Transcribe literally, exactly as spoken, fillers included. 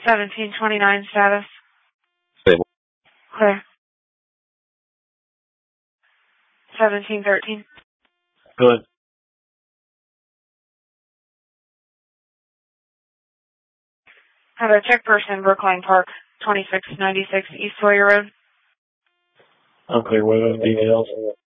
seventeen twenty-nine status. Stable. Clear. seventeen thirteen. Good. Have a check person, Brookline Park, twenty-six ninety-six East Sawyer Road. I'm clear with those details.